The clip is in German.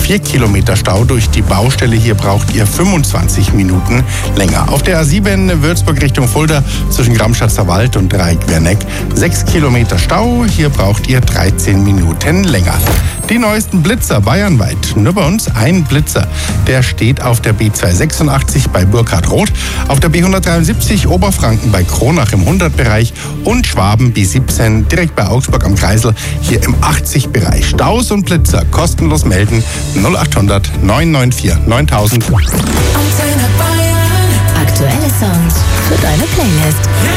4 Kilometer Stau durch die Baustelle. Hier braucht ihr 25 Minuten länger. Auf der A7 Würzburg Richtung Fulda zwischen Gramschatzer Wald und Dreieck-Werneck 6 Kilometer Stau. Hier braucht ihr 13 Minuten länger. Die neuesten Blitzer bayernweit. Nur bei uns ein Blitzer. Der steht auf der B286 bei Burkhardroth, auf der B173 Oberfranken bei Kronach im 100-Bereich und Schwaben B17 direkt bei Augsburg am Kreisel hier im 80-Bereich. Staus und Blitzer kostenlos melden 0800 994 9000. Aktuelle Songs für deine Playlist.